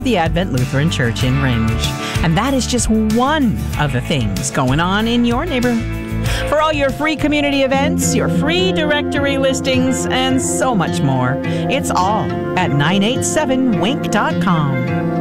the Advent Lutheran Church in Rindge. And that is just one of the things going on in your neighborhood. For all your free community events, your free directory listings, and so much more, it's all at 987wink.com.